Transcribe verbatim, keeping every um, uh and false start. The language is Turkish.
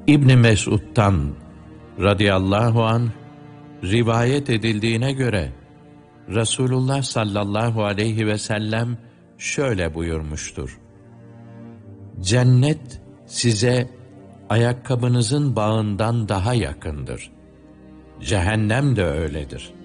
İbn Mesud'dan radıyallahu anh rivayet edildiğine göre Resulullah sallallahu aleyhi ve sellem şöyle buyurmuştur: Cennet size ayakkabınızın bağından daha yakındır. Cehennem de öyledir.